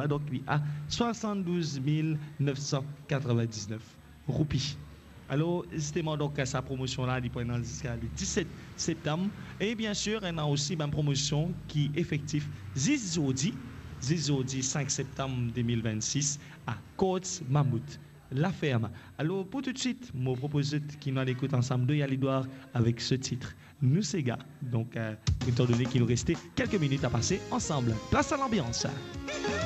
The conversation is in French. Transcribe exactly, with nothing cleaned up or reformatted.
là, donc il a soixante-douze mille neuf cent quatre-vingt-dix-neuf roupies. Alors, c'était donc sa promotion là, pendant jusqu'à le dix-sept septembre. Et bien sûr, il y a aussi une promotion qui est effective Zizodi, Zizodi cinq septembre deux mille vingt-six à Côte Mammouth, la ferme. Alors, pour tout de suite, je vous propose qu'il nous écoute ensemble de Yalidouard avec ce titre, Nous c'est gars. Donc, euh, étant donné qu'il nous restait quelques minutes à passer ensemble. Place à l'ambiance.